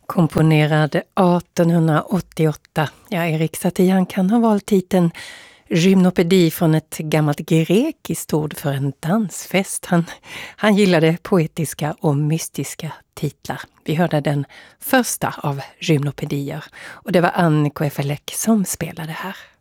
Komponerad 1888. Ja, Erik Satie, han kan ha valt titeln Gymnopedi från ett gammalt grekiskt ord för en dansfest. Han gillade poetiska och mystiska titlar. Vi hörde den första av Gymnopedier och det var Ann Koeffelek som spelade här.